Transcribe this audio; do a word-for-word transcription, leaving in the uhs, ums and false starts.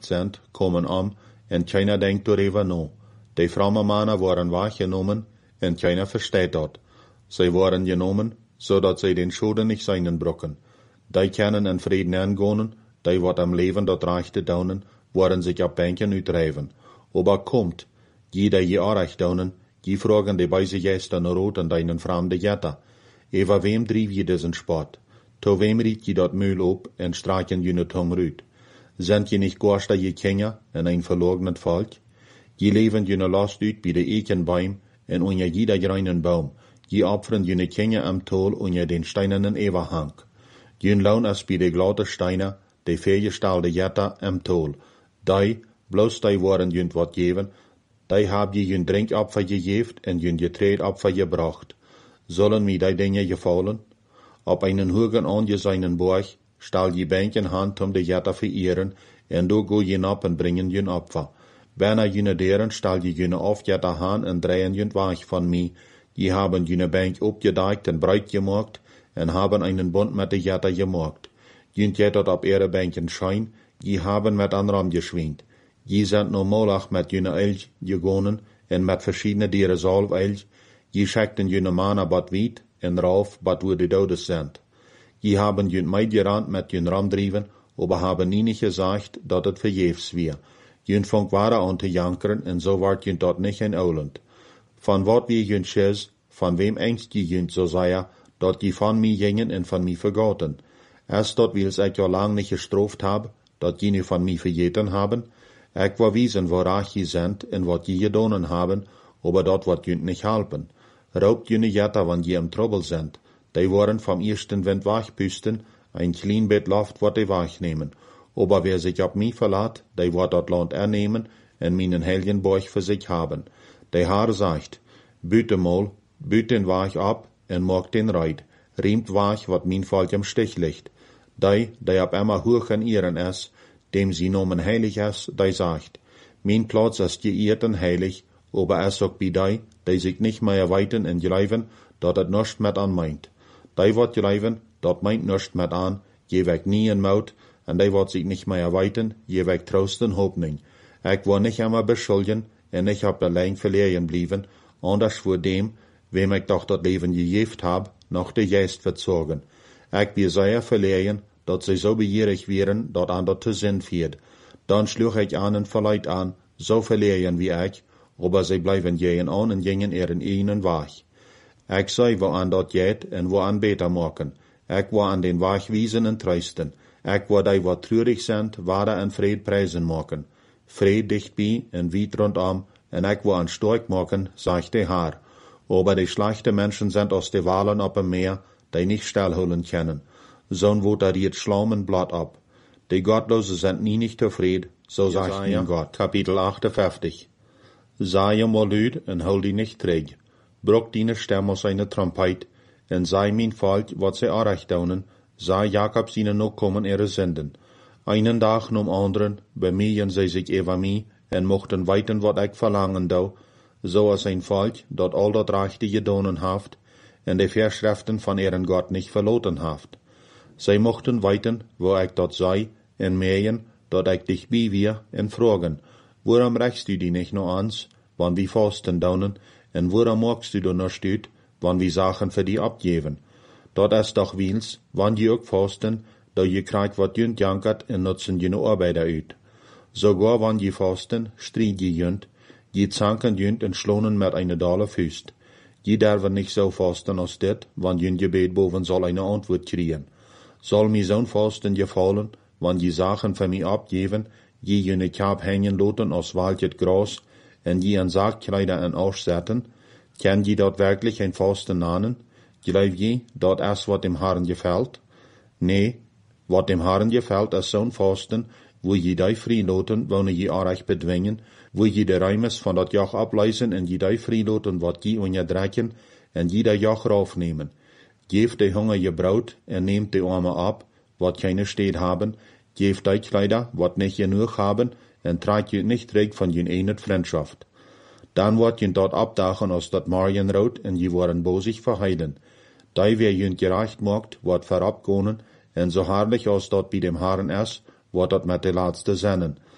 gerecht sind, kommen um, en keiner denkt darüber nach. Die frommen Männer waren wahrgenommen, en keiner versteht dort. Sie waren genommen, so dat sie den Schulden nicht seinen brocken. Die können in Frieden angehen, die wat am Leben dort reichte daunen, waren sich ab Bänken uitreiven. Aber kommt, die die je aardig daunen, die fragen die beise Gäste nach Rot an deinen fremden Jetta. Eva wem drief je diesen Sport? To wem riet je dat Mühl op en streichen je ne Tong rüt? Sind je nicht Gorster je Kinder en ein verlognet Volk? Je leven je ne Last uit bij de Ekenbaum en unja jeder greinen Baum. Je opfern je ne Kinder am Tol unja den steinernen Everhang. Je laun as bij de glatte Steiner, de vergestalde Jetta am Tol. Die, bloß die waren je wat geven, die hab je je Drinkopfer gegeven en je Getreidopfer gebracht. Sollen mir die Dinge gefallen? Op einen hohen angesehenen Borg stal je Bänken Hand um de Jetta verehren, en do go je op en bringen je Opfer. Berna jene deren stal je jene auf Jetta Hand en drehen je Weich von mi. Die haben jene Bänk opgedeikt en breit gemacht, en haben einen Bund mit de Jetta gemacht. Jent jettet op ihre Bänken schein, die haben mit Anram geschwint. Die sind no Molach mit jene Elch gegonnen, en mit verschiedene Dieren Salvelch. Die schickten jene Mana bad weit, en rauf bad wo de Dodes sind. Die haben jene Meidgerand mit jene Ram driven, aber haben nie nicht gesagt, dat het verjefs wär. Jene fang ware an te jankeren, en so ward jene dort nicht in Ouland. Van wat wie jene schiz, van wem engst die jene so sei, dat die van mi gingen en van mi vergoten. Erst dort wils ich ja lang nicht gestroft hab, dat jene van mi verjeten haben. Ich war wiesen, woraach je sind, en wat je gedonen haben, aber dort wat jene nicht halpen. Raubt jene Jetta, wann je im Trouble sind. Die waren vom ersten Wind wachpüsten, ein klein Bett Luft wat die wachnehmen. Aber wer sich auf mich verlat, die wat dort Land ernehmen, en meinen Helgenborg für sich haben. Die Haar sagt, büte mal, büt den Wach ab, en mag den Reit. Riemt Wach, wat mein Volk im Stich liegt. Die, die ab immer hoch in ihren es, dem sie nomen heilig es, die sagt, mein Platz ist geirrt und heilig, aber es sagt bei die, die sich nicht mehr weiten in Gleiven, dat het nischt mit an meint. Die wat Gleiven, dat meint nischt mit an, je weg nie in Maut, en die wat sich nicht mehr weiten, je weg Trost und Hoffnung. Ich war nicht immer beschuldigen, en ich hab allein verlieren blieben, anders vor dem, wem ich doch dat Leben gejeft hab, noch de Geist verzogen. Ich bin sehr verlieren, dat sie so begierig wären, dat ander te Sinn fiert. Dann schlug ich an und verleid an, so verlieren wie ich, aber sie bleiben gehen an und gingen ihren eigenen Weg. Ich sei, wo an dort geht en wo an beter machen. Ich war an den Weg wiesen und trösten. Ich war die, wo traurig sind, wahre en Fried preisen machen. Fried dichtbei en weit rundum, en ich war an stark machen, sagt die Haar. Aber die schlechte Menschen sind aus de Walen op dem Meer, die nicht stillholen können. So'n wo da riet Schlaumen Blatt ab. Die Gottlose sind nie nicht zufrieden, so sagt mein Gott. Kapitel achtundfünfzig. Sei mal lüd en hol die nicht träg. Bruck deine Stimme aus eine Trompet, en sei mein Volk, wat sie arecht daunen, sei Jakob seine noch kommen ihre Sünden. Einen Tag nom anderen, bemühen sie sich über mich, en mochten weiten, wat ich verlangen dau, so als ein Volk, dat all dat Rechte gedonen haft, en die Verschriften von ihren Gott nicht verloten haft. Sie mochten weiten, wo ich dort sei, en mähen, dat ich dich bei wir, en fragen, warum rächst du die nicht noch ans, wann wir fasten daunen, en warum magst du da noch stüt, wann wir Sachen für die abgeben? Dort ist doch wils, wann je auch fasten, da je kriegt wat jünt jankert en nutzen je no Arbeiter uit. Sogar wann je fasten, stried je jünt, je zanken jünt en schlonen mit eine Dalle Füßt. Je derven nicht so fasten als dit, wann jünt Gebet boven soll eine Antwort kriegen. Soll mir so'n Fasten gefallen, wann die Sachen für mich abgeben, je jene Kap hängen loten aus waldet Gras, en je an Sargkleider en aussetzen, kann je dort wirklich ein Fasten nahen? Glaub je, dort erst wat dem Herrn gefällt? Nee, wat dem Herrn gefällt, ist so'n Fasten, wo je die freiloten, wann je arech bedwingen, wo je de Reimes von dat Joch ableisen en je die freiloten, wat je on je drecken, en je de Joch raufnehmen. Geeft de Hunger je Braut, en nehmt de Arme ab, wat keine steht haben, geeft die Kleider, wat nicht genug haben, en tragt je nicht reg von je eine Freundschaft. Dann wordt je dort abdachen aus dat Marienrood, en je worden bosig verheiden. Die wer je gerecht macht, wordt verabgonen, en so herrlich aus dort bei dem Herrn ist, wordt dat met de laatste zennen.